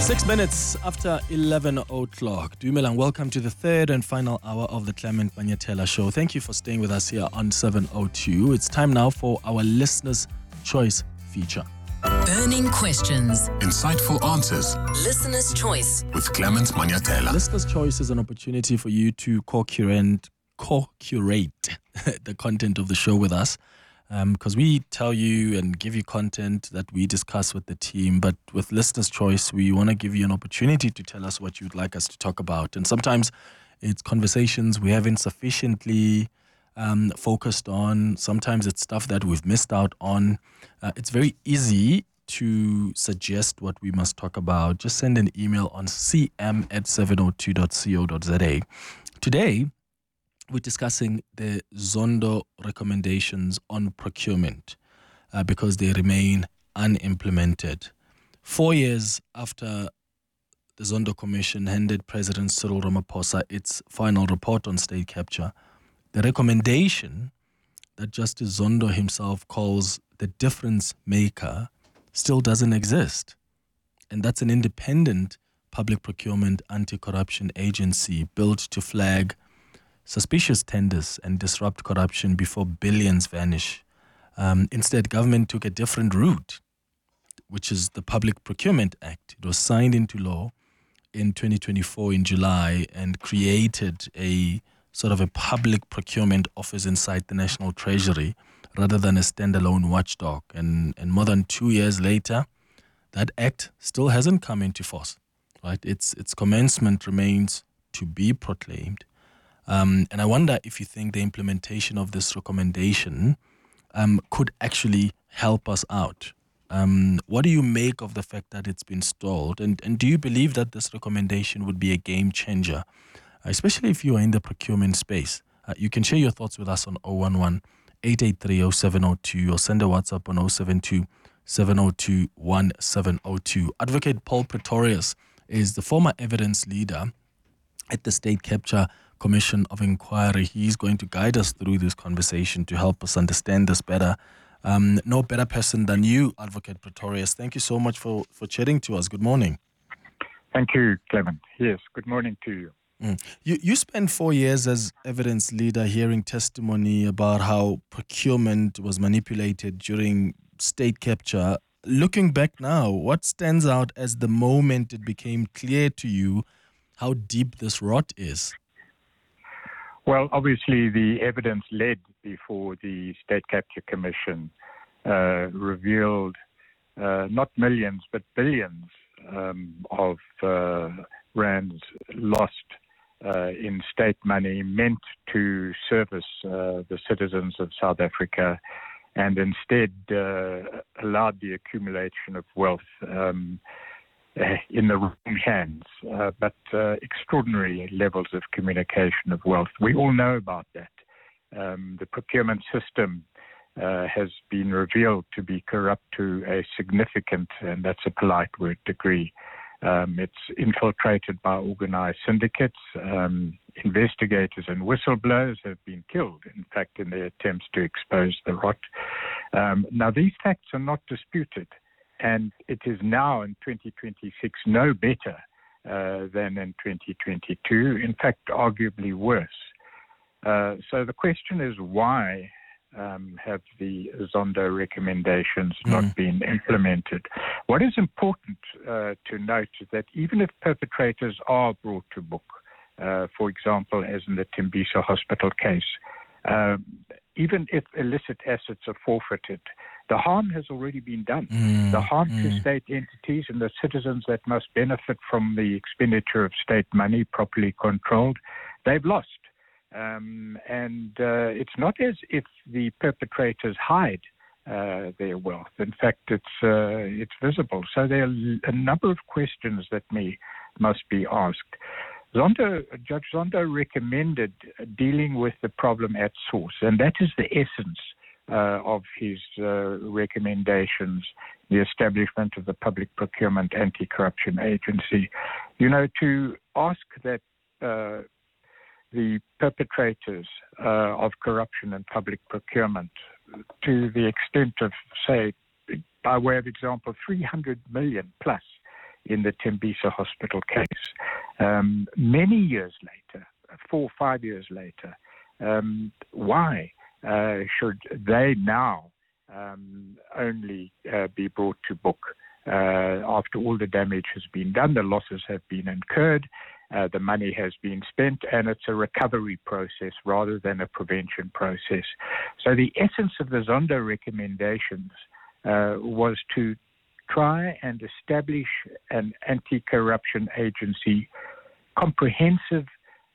6 minutes after 11 o'clock. Dumelang, welcome to the third and final hour of the Clement Manyatela Show. Thank you for staying with us here on 702. It's time now for our Listener's Choice feature. Burning questions. Insightful answers. Listener's Choice. With Clement Manyatela. Listener's Choice is an opportunity for you to co-curate the content of the show with us. Because we tell you and give you content that we discuss with the team, but with Listener's Choice, we want to give you an opportunity to tell us what you'd like us to talk about. And sometimes it's conversations we haven't sufficiently focused on. Sometimes it's stuff that we've missed out on. It's very easy to suggest what we must talk about. Just send an email on cm@702.co.za. Today, we're discussing the Zondo recommendations on procurement because they remain unimplemented. 4 years after the Zondo Commission handed President Cyril Ramaphosa its final report on state capture, the recommendation that Justice Zondo himself calls the difference maker still doesn't exist. And that's an independent public procurement anti-corruption agency built to flag suspicious tenders and disrupt corruption before billions vanish. Instead, government took a different route, which is the Public Procurement Act. It was signed into law in 2024 in July and created a sort of a public procurement office inside the National Treasury rather than a standalone watchdog. And more than 2 years later, that act still hasn't come into force. Right? Its commencement remains to be proclaimed. And I wonder if you think the implementation of this recommendation could actually help us out. What do you make of the fact that it's been stalled? And do you believe that this recommendation would be a game changer, especially if you are in the procurement space? You can share your thoughts with us on 011-883-0702 or send a WhatsApp on 072-702-1702. Advocate Paul Pretorius is the former evidence leader at the State Capture Commission of Inquiry. He's going to guide us through this conversation to help us understand this better. No better person than you, Advocate Pretorius. Thank you so much for chatting to us. Good morning. Thank you, Clement. Yes, good morning to you. You spent 4 years as evidence leader hearing testimony about how procurement was manipulated during state capture. Looking back now, what stands out as the moment it became clear to you how deep this rot is? Well, obviously, the evidence led before the State Capture Commission revealed not millions, but billions of rands lost in state money meant to service the citizens of South Africa, and instead allowed the accumulation of wealth in the wrong hands, but extraordinary levels of communication of wealth. We all know about that. The procurement system has been revealed to be corrupt to a significant, and that's a polite word, degree. It's infiltrated by organized syndicates. Investigators and whistleblowers have been killed, in fact, in their attempts to expose the rot. Now, these facts are not disputed. And it is now in 2026 no better than in 2022, in fact, arguably worse. So the question is, why have the Zondo recommendations not been implemented? What is important to note is that even if perpetrators are brought to book, for example, as in the Tembisa Hospital case, even if illicit assets are forfeited, the harm has already been done. The harm to state entities and the citizens that must benefit from the expenditure of state money properly controlled, they've lost. And it's not as if the perpetrators hide their wealth. In fact, it's visible. So there are a number of questions that must be asked. Judge Zondo recommended dealing with the problem at source, and that is the essence of his recommendations, the establishment of the Public Procurement Anti-Corruption Agency. You know, to ask that the perpetrators of corruption and public procurement, to the extent of, say, by way of example, 300 million plus in the Tembisa Hospital case. Many years later, 4 or 5 years later, why should they now only be brought to book after all the damage has been done, the losses have been incurred, the money has been spent, and it's a recovery process rather than a prevention process. So the essence of the Zondo recommendations was to try and establish an anti-corruption agency comprehensively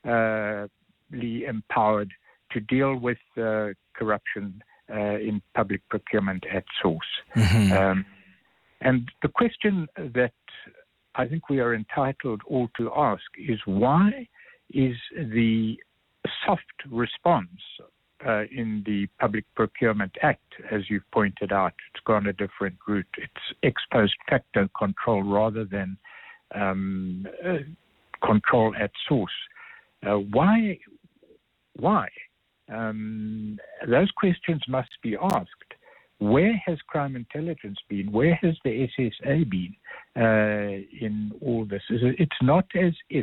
empowered to deal with corruption in public procurement at source. Mm-hmm. And the question that I think we are entitled all to ask is, why is the soft response in the Public Procurement Act, as you've pointed out, it's gone a different route. It's ex post facto control rather than control at source. Why? Those questions must be asked. Where has crime intelligence been? Where has the SSA been in all this? It's not as if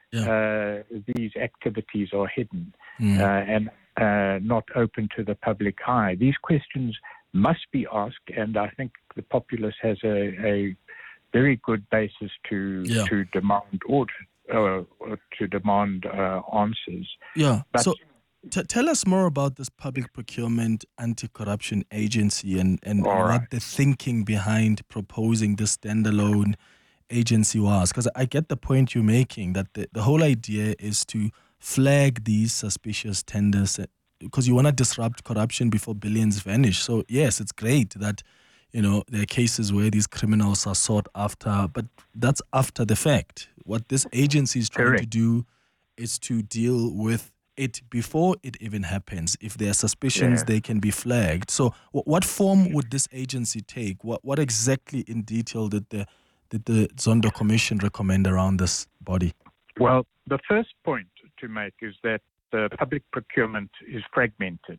these activities are hidden and not open to the public eye. These questions must be asked, and I think the populace has a very good basis to demand to demand answers. Yeah. But so tell us more about this Public Procurement Anti-Corruption Agency and what the thinking behind proposing this standalone agency was. Because I get the point you're making, that the whole idea is to flag these suspicious tenders because you want to disrupt corruption before billions vanish. So yes, it's great that there are cases where these criminals are sought after, but that's after the fact. What this agency is trying to do is to deal with it before it even happens. If there are suspicions, they can be flagged. So what form would this agency take? What exactly in detail did the Zondo Commission recommend around this body? Well, the first point to make is that the public procurement is fragmented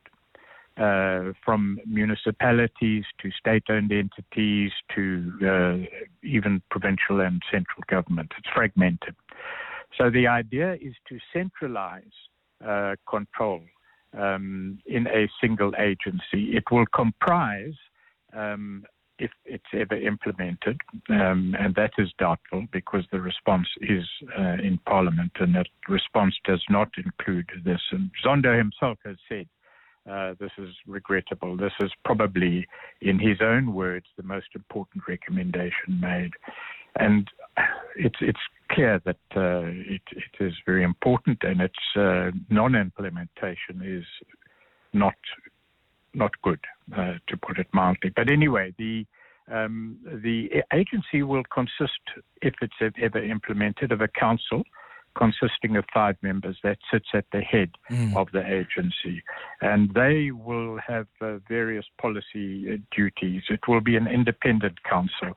from municipalities to state-owned entities to even provincial and central government. It's fragmented. So the idea is to centralize control in a single agency. It will comprise, if it's ever implemented, and that is doubtful because the response is in Parliament, and that response does not include this. And Zondo himself has said this is regrettable. This is probably, in his own words, the most important recommendation made. And it's clear that it is very important, and its non-implementation is not good, to put it mildly. But anyway, the agency will consist, if it's ever implemented, of a council consisting of 5 members that sits at the head of the agency, and they will have various policy duties. It will be an independent council.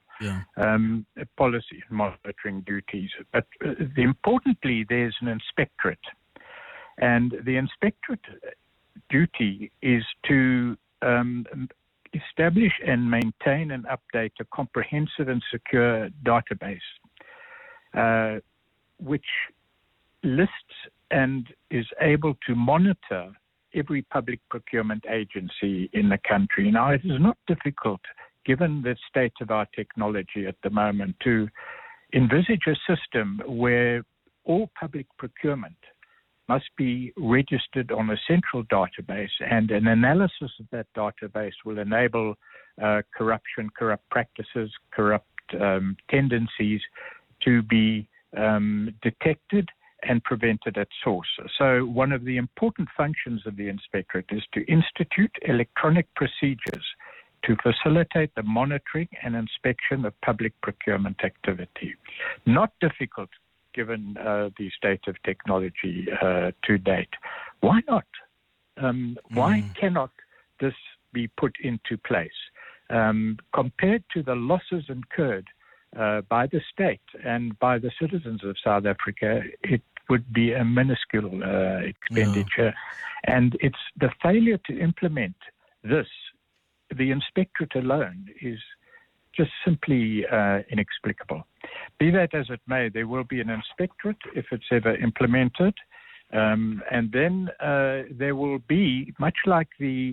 Policy monitoring duties. But importantly, there's an inspectorate. And the inspectorate duty is to establish and maintain and update a comprehensive and secure database, which lists and is able to monitor every public procurement agency in the country. Now, it is not difficult, given the state of our technology at the moment, to envisage a system where all public procurement must be registered on a central database, and an analysis of that database will enable corruption, corrupt practices, corrupt tendencies to be detected and prevented at source. So one of the important functions of the inspectorate is to institute electronic procedures to facilitate the monitoring and inspection of public procurement activity. Not difficult, given the state of technology to date. Why not? Why cannot this be put into place? Compared to the losses incurred by the state and by the citizens of South Africa, it would be a minuscule expenditure. And it's the failure to implement this, the inspectorate alone, is just simply inexplicable. Be that as it may, there will be an inspectorate if it's ever implemented. And then there will be, much like the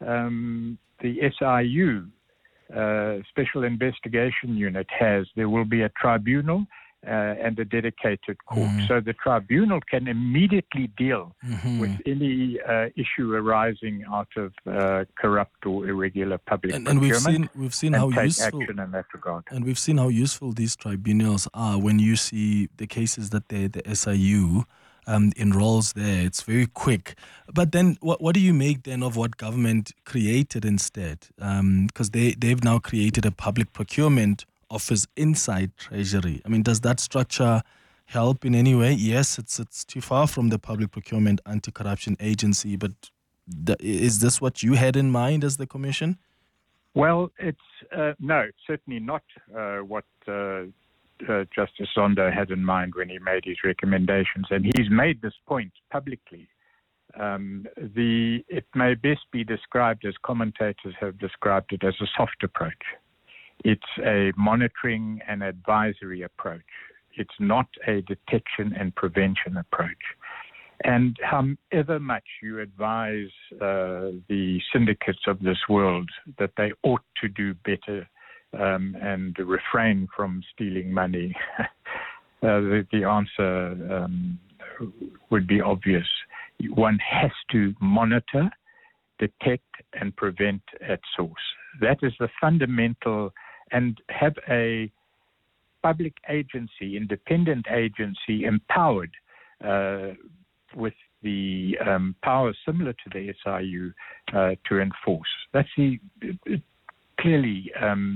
SIU, Special Investigation Unit has, there will be a tribunal and a dedicated court. So the tribunal can immediately deal with any issue arising out of corrupt or irregular public procurement. And we've seen how take useful action in that regard. And we've seen how useful these tribunals are when you see the cases that the SIU enrolls there. It's very quick. But then what do you make then of what government created instead? Because they've now created a public procurement office inside Treasury. I mean, does that structure help in any way? Yes, it's too far from the Public Procurement Anti-Corruption Agency, but is this what you had in mind as the Commission? Well, it's no, certainly not what Justice Zondo had in mind when he made his recommendations, and he's made this point publicly. It may best be described, as commentators have described it, as a soft approach. It's a monitoring and advisory approach. It's not a detection and prevention approach. And however much you advise the syndicates of this world that they ought to do better and refrain from stealing money, the answer would be obvious. One has to monitor, detect, and prevent at source. That is the fundamental, and have a public agency, independent agency, empowered with the powers similar to the SIU to enforce. That's clearly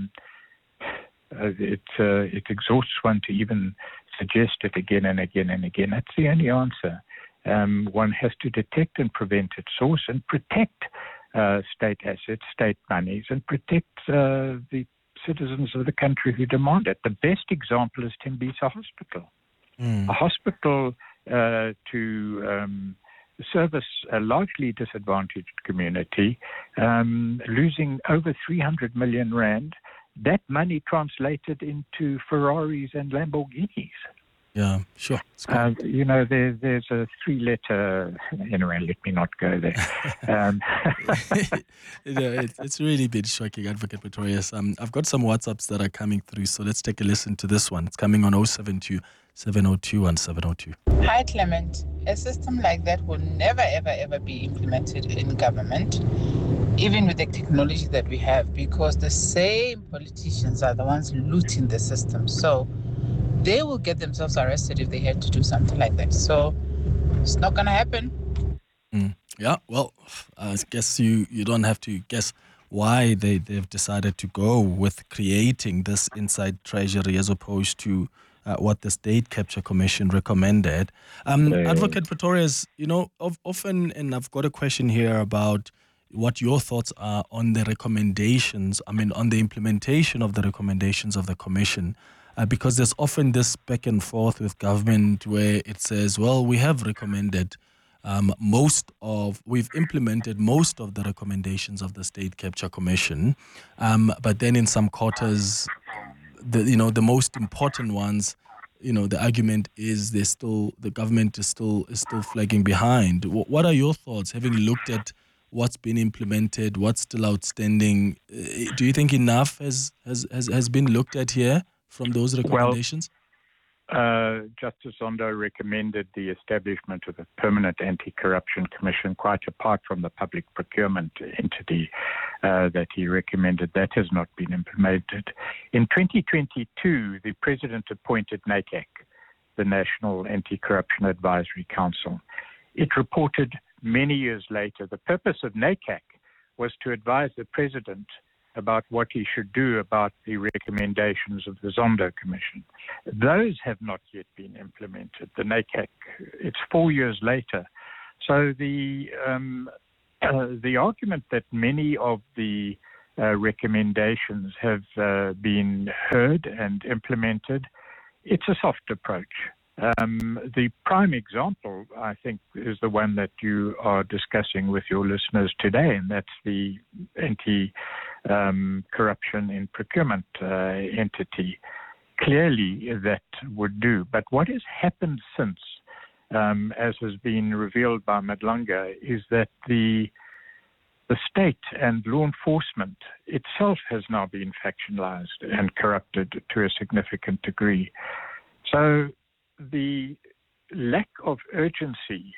it exhausts one to even suggest it again and again and again. That's the only answer. One has to detect and prevent at source and protect state assets, state monies, and protect the citizens of the country who demand it. The best example is Tembisa Hospital. A hospital to service a largely disadvantaged community, losing over 300 million rand. That money translated into Ferraris and Lamborghinis. Yeah, sure. There's a three-letter. Anyway, let me not go there. It's really been shocking, Advocate Pretorius. I've got some WhatsApps that are coming through, so let's take a listen to this one. It's coming on 072 702 1702. Hi, Clement. A system like that will never, ever, ever be implemented in government, even with the technology that we have, because the same politicians are the ones looting the system. So they will get themselves arrested if they had to do something like that. So it's not going to happen. Yeah, well, I guess you don't have to guess why they've decided to go with creating this inside Treasury as opposed to what the State Capture Commission recommended. Advocate Pretorius, often, and I've got a question here about what your thoughts are on the recommendations, on the implementation of the recommendations of the Commission. Because there's often this back and forth with government where it says, well, we have recommended we've implemented most of the recommendations of the State Capture Commission, but then in some quarters, the most important ones, the argument is the government is still flagging behind. What are your thoughts, having looked at what's been implemented, what's still outstanding? Do you think enough has been looked at here from those recommendations? Justice Zondo recommended the establishment of a permanent anti-corruption commission, quite apart from the public procurement entity that he recommended. That has not been implemented. In 2022, the President appointed NACAC, the National Anti-Corruption Advisory Council. It reported many years later, the purpose of NACAC was to advise the President about what he should do about the recommendations of the Zondo Commission. Those have not yet been implemented. The NACAC, it's 4 years later. So the argument that many of the recommendations have been heard and implemented, it's a soft approach. The prime example, I think, is the one that you are discussing with your listeners today, and that's the anti-corruption in procurement entity. clearly that would do. But what has happened since, as has been revealed by Madlanga, is that the state and law enforcement itself has now been factionalized and corrupted to a significant degree. So the lack of urgency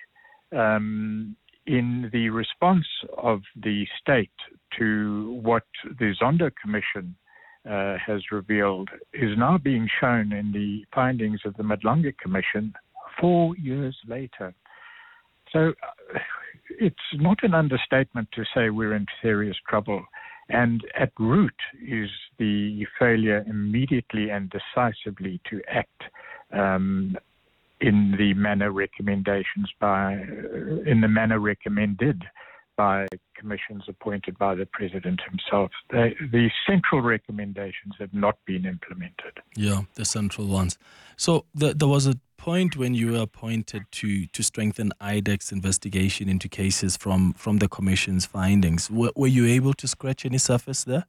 in the response of the state to what the Zondo Commission has revealed is now being shown in the findings of the Madlanga Commission 4 years later. So it's not an understatement to say we're in serious trouble. And at root is the failure immediately and decisively to act in the manner recommended by commissions appointed by the president himself. The central recommendations have not been implemented. Yeah, the central ones. So there was a point when you were appointed to strengthen IDEC's investigation into cases from the commission's findings. Were you able to scratch any surface there?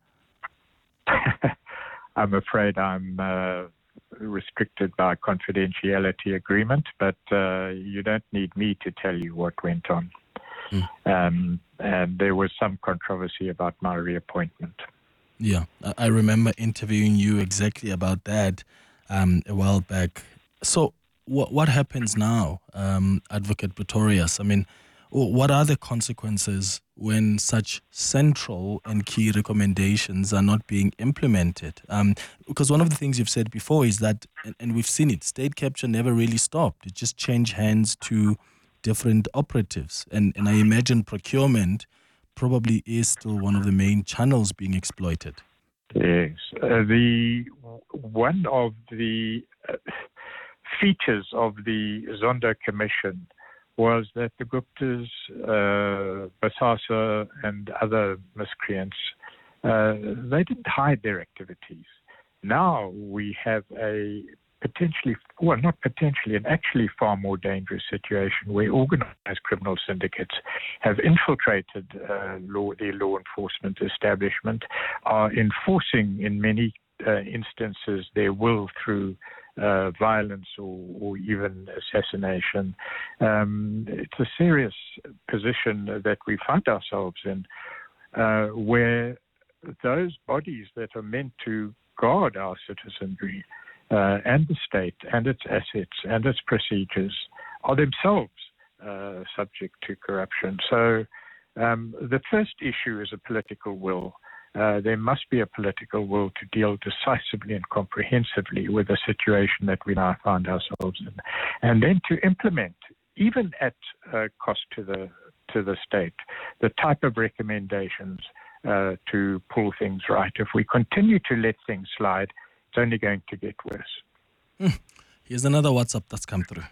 I'm afraid I'm restricted by confidentiality agreement, but you don't need me to tell you what went on. And there was some controversy about my reappointment. Yeah, I remember interviewing you exactly about that a while back. So what happens now, Advocate Pretorius? I mean, what are the consequences when such central and key recommendations are not being implemented? Because one of the things you've said before is that, and we've seen it, state capture never really stopped. It just changed hands to different operatives. And I imagine procurement probably is still one of the main channels being exploited. Yes. One of the features of the Zondo Commission was that the Guptas, Bosasa, and other miscreants, they didn't hide their activities. Now we have a actually far more dangerous situation where organized criminal syndicates have infiltrated the law enforcement establishment, are enforcing in many instances their will through violence or even assassination. It's a serious position that we find ourselves in, where those bodies that are meant to guard our citizenry and the state and its assets and its procedures are themselves subject to corruption. So the first issue is a political will. There must be a political will to deal decisively and comprehensively with the situation that we now find ourselves in, and then to implement, even at cost to the state, the type of recommendations to pull things right. If we continue to let things slide, it's only going to get worse. Here's another WhatsApp that's come through.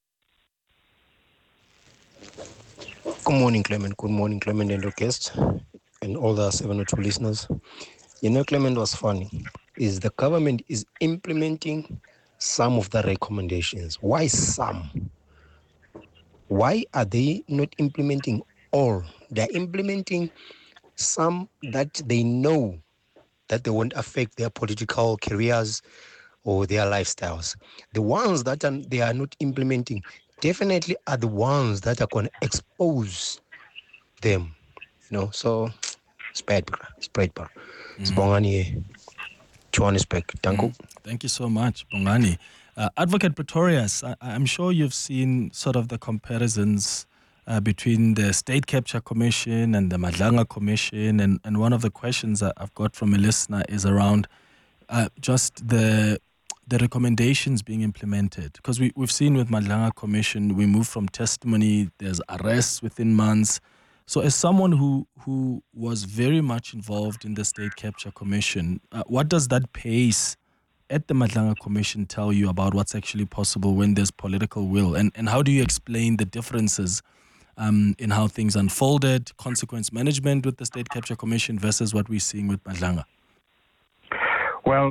Good morning, Clement. Good morning, Clement and your guests and all the 702 listeners. You know, Clement, was funny is the government is implementing some of the recommendations. Why some? Why are they not implementing all? They're implementing some that they know that they won't affect their political careers or their lifestyles. The ones that they are not implementing definitely are the ones that are going to expose them. You know, so spread. Bongani, Johannesburg. Thank you so much, Bongani. Advocate Pretorius, I'm sure you've seen sort of the comparisons between the State Capture Commission and the Madlanga Commission, and one of the questions that I've got from a listener is around just the recommendations being implemented. Because we've seen with Madlanga Commission, we move from testimony, there's arrests within months. So as someone who was very much involved in the State Capture Commission, what does that pace at the Madlanga Commission tell you about what's actually possible when there's political will? And how do you explain the differences in how things unfolded, consequence management with the State Capture Commission versus what we're seeing with Madlanga? Well,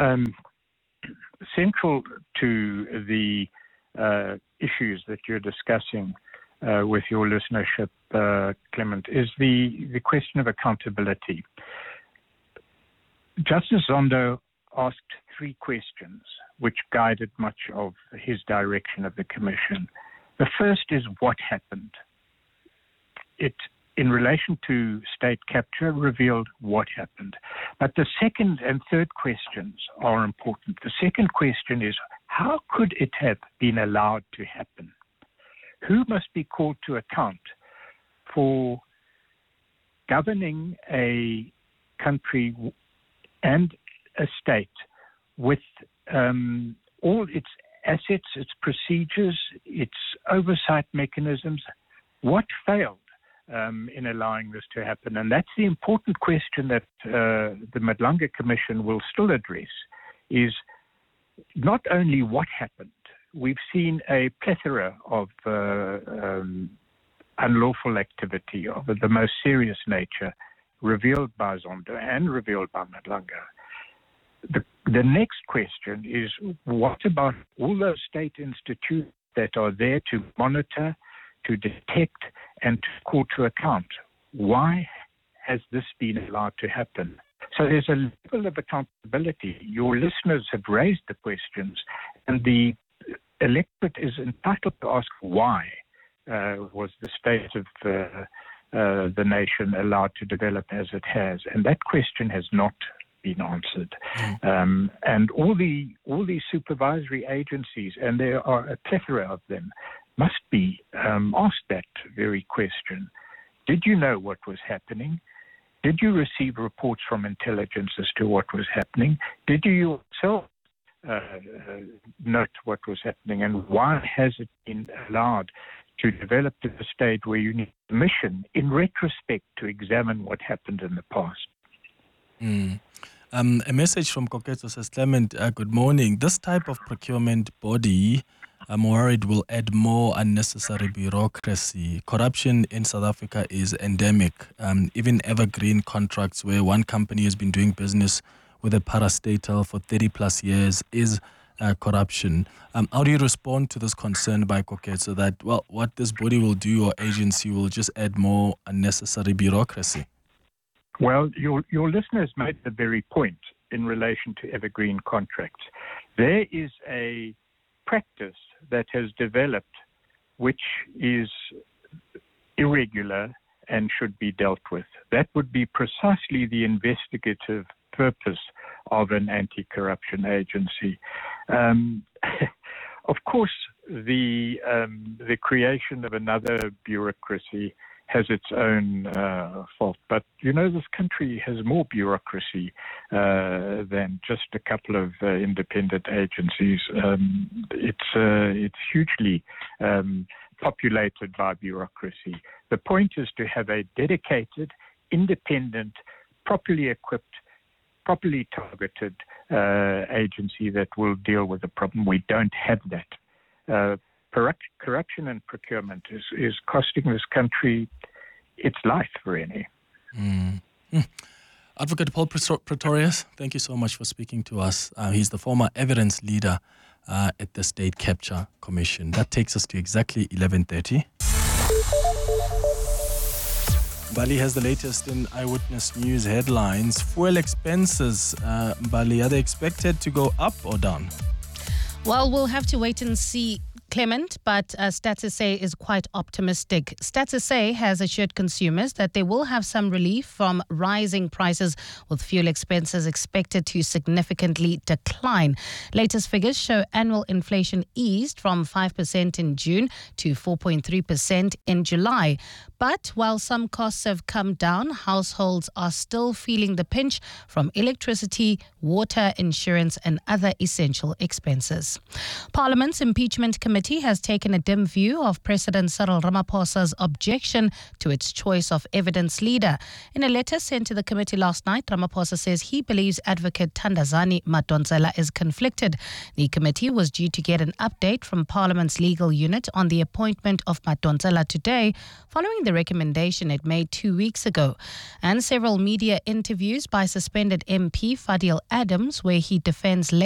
central to the issues that you're discussing with your listenership, Clement, is the question of accountability. Justice Zondo asked three questions which guided much of his direction of the commission. The first is what happened. It, in relation to state capture, revealed what happened. But the second and third questions are important. The second question is, how could it have been allowed to happen? Who must be called to account for governing a country and a state with all its assets, its procedures, its oversight mechanisms? What failed in allowing this to happen? And that's the important question that the Madlanga Commission will still address, is not only what happened. We've seen a plethora of unlawful activity of the most serious nature revealed by Zondo and revealed by Madlanga. The next question is, what about all those state institutions that are there to monitor, to detect, and to call to account? Why has this been allowed to happen? So there's a level of accountability. Your listeners have raised the questions, and the electorate is entitled to ask why was the state of the nation allowed to develop as it has, and that question has not been answered. And all these supervisory agencies, and there are a plethora of them, must be asked that very question. Did you know what was happening? Did you receive reports from intelligence as to what was happening? Did you yourself note what was happening, and why has it been allowed to develop to the stage where you need permission in retrospect to examine what happened in the past? A message from Koketso says, Clement, good morning. This type of procurement body, I'm worried, will add more unnecessary bureaucracy. Corruption in South Africa is endemic. Even evergreen contracts where one company has been doing business with a parastatal for 30 plus years is corruption. How do you respond to this concern by Koketso that, well, what this body will do or agency will just add more unnecessary bureaucracy? Well, your listeners made the very point in relation to evergreen contracts. There is a practice that has developed which is irregular and should be dealt with. That would be precisely the investigative purpose of an anti-corruption agency. Of course, the creation of another bureaucracy has its own fault. But, you know, this country has more bureaucracy than just a couple of independent agencies. It's hugely populated by bureaucracy. The point is to have a dedicated, independent, properly equipped, properly targeted agency that will deal with the problem. We don't have that. Corruption and procurement is costing this country its life, really. Advocate Paul Pretorius, thank you so much for speaking to us. He's the former evidence leader at the State Capture Commission. That takes us to exactly 11:30. Bali has the latest in Eyewitness News headlines. Fuel expenses, Bali, are they expected to go up or down? Well, we'll have to wait and see, Clement, but Stats SA is quite optimistic. Stats SA has assured consumers that they will have some relief from rising prices, with fuel expenses expected to significantly decline. Latest figures show annual inflation eased from 5% in June to 4.3% in July. But while some costs have come down, households are still feeling the pinch from electricity, water, insurance and other essential expenses. Parliament's Impeachment Committee has taken a dim view of President Cyril Ramaphosa's objection to its choice of evidence leader. In a letter sent to the committee last night, Ramaphosa says he believes Advocate Thandazani Madonsela is conflicted. The committee was due to get an update from Parliament's legal unit on the appointment of Madonsela today, following the recommendation it made 2 weeks ago. And several media interviews by suspended MP Fadil Adams, where he defends